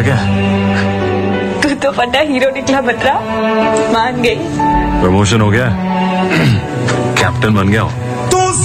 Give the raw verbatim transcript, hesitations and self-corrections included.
क्या? तू तो पता हीरो निकला बतरा, मान गई। प्रमोशन हो गया, कैप्टन बन गया हूँ।